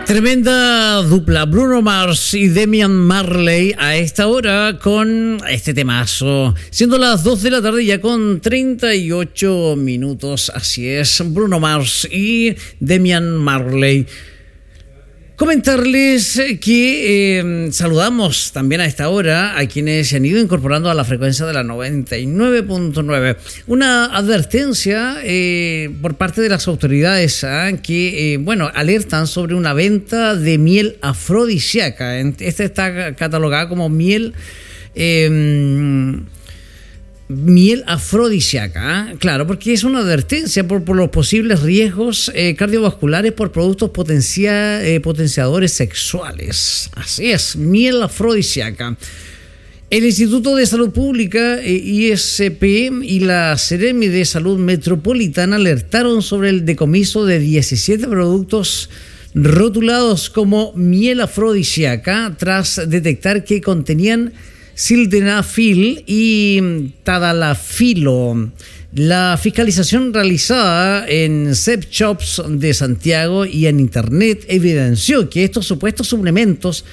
Tremenda dupla, Bruno Mars y Damian Marley a esta hora con este temazo, siendo las 2 de la tarde ya con 38 minutos, así es, Bruno Mars y Damian Marley. Comentarles que saludamos también a esta hora a quienes se han ido incorporando a la frecuencia de la 99.9. Una advertencia por parte de las autoridades que, alertan sobre una venta de miel afrodisíaca. Esta está catalogada como miel afrodisíaca, claro, porque es una advertencia por los posibles riesgos cardiovasculares por productos potenciadores sexuales. Así es, miel afrodisíaca. El Instituto de Salud Pública, ISP, y la Seremi de Salud Metropolitana alertaron sobre el decomiso de 17 productos rotulados como miel afrodisíaca tras detectar que contenían sildenafil y tadalafilo. La fiscalización realizada en Sex Shops de Santiago y en Internet evidenció que estos supuestos suplementos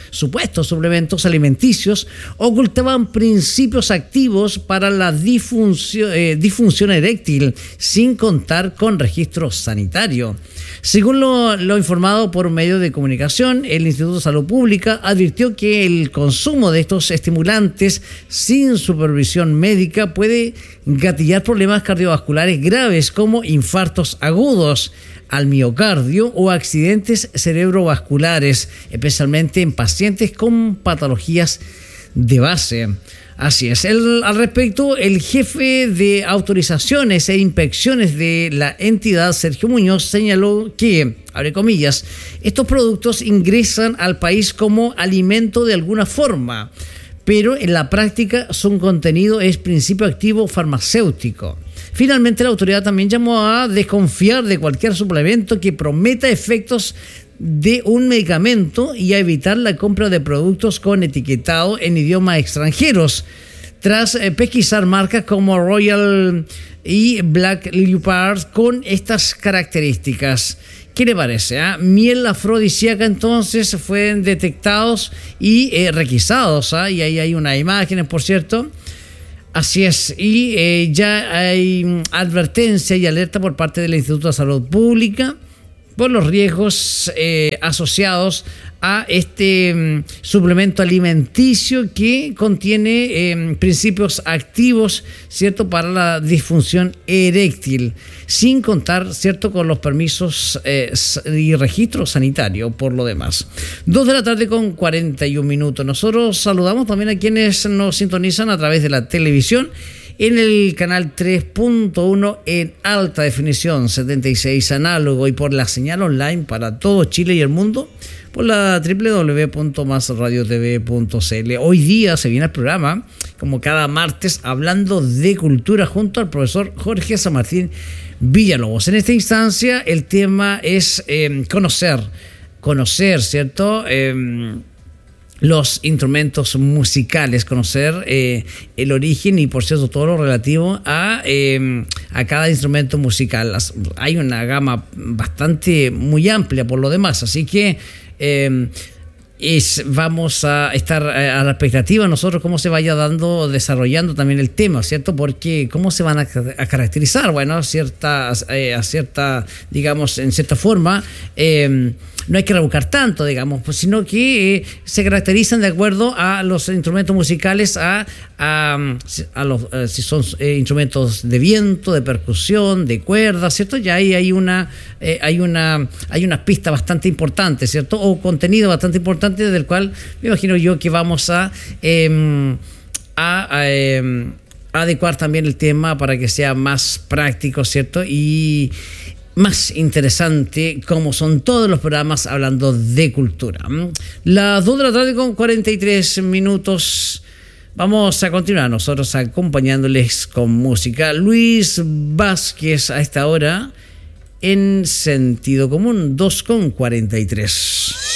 alimenticios ocultaban principios activos para la disfunción eréctil sin contar con registro sanitario. Según lo informado por medio de comunicación, el Instituto de Salud Pública advirtió que el consumo de estos estimulantes sin supervisión médica puede gatillar problemas cardiovasculares graves como infartos agudos al miocardio o accidentes cerebrovasculares, especialmente en pacientes con patologías de base. Así es. Al respecto, el jefe de autorizaciones e inspecciones de la entidad, Sergio Muñoz, señaló que, abre comillas, estos productos ingresan al país como alimento de alguna forma, pero en la práctica su contenido es principio activo farmacéutico. Finalmente, la autoridad también llamó a desconfiar de cualquier suplemento que prometa efectos de un medicamento y a evitar la compra de productos con etiquetado en idiomas extranjeros, tras pesquisar marcas como Royal y Black Leopard con estas características. ¿Qué le parece? Miel afrodisíaca, entonces, fueron detectados y requisados. Y ahí hay unas imágenes, por cierto. Así es, y ya hay advertencia y alerta por parte del Instituto de Salud Pública por los riesgos asociados a este suplemento alimenticio que contiene principios activos, ¿cierto?, para la disfunción eréctil, sin contar, ¿cierto?, con los permisos y registro sanitario por lo demás. 2 de la tarde con 41 minutos. Nosotros saludamos también a quienes nos sintonizan a través de la televisión en el canal 3.1 en alta definición, 76 análogo, y por la señal online para todo Chile y el mundo por la www.masradiotv.cl. Hoy día se viene el programa, como cada martes, hablando de cultura junto al profesor Jorge San Martín Villalobos. En esta instancia el tema es conocer, ¿cierto?, los instrumentos musicales, conocer el origen y, por cierto, todo lo relativo a cada instrumento musical. Hay una gama muy amplia por lo demás, así que vamos a estar a la expectativa nosotros cómo se vaya desarrollando también el tema, ¿cierto? Porque cómo se van a caracterizar, bueno, digamos, en cierta forma, no hay que rebuscar tanto, digamos, pues, sino que se caracterizan de acuerdo a los instrumentos musicales, si son instrumentos de viento, de percusión, de cuerdas, ¿cierto? Ya ahí hay una pista bastante importante, ¿cierto? O contenido bastante importante del cual me imagino yo que vamos a adecuar también el tema para que sea más práctico, ¿cierto? Y más interesante, como son todos los programas hablando de cultura. Las 2 de la tarde con 43 minutos. Vamos a continuar nosotros acompañándoles con música. Luis Vázquez a esta hora en Sentido Común, 2 con 43.